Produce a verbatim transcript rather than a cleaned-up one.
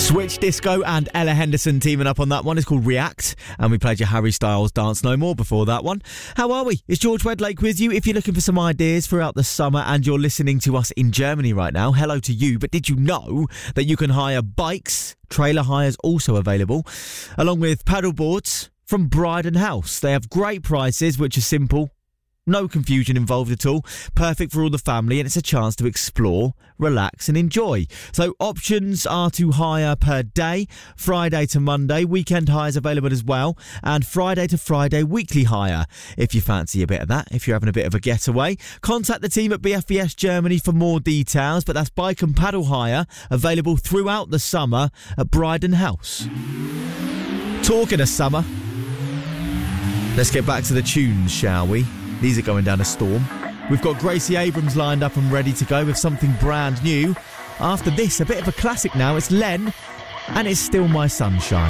Switch Disco and Ella Henderson teaming up on that one. It's called React, and we played your Harry Styles Dance No More before that one. How are we? It's George Wedlake with you. If you're looking for some ideas throughout the summer and you're listening to us in Germany right now, hello to you. But did you know that you can hire bikes? Trailer hires also available, along with paddle boards from Bryden House. They have great prices, which are simple. No confusion involved at all. Perfect for all the family, and it's a chance to explore, relax and enjoy. So options are to hire per day, Friday to Monday, weekend hires available as well, and Friday to Friday weekly hire. If you fancy a bit of that, if you're having a bit of a getaway, contact the team at B F B S Germany for more details, but that's bike and paddle hire available throughout the summer at Bryden House. Talking of summer, let's get back to the tunes, shall we? These are going down a storm. We've got Gracie Abrams lined up and ready to go with something brand new. After this, a bit of a classic now. It's Len, and it's Still My Sunshine.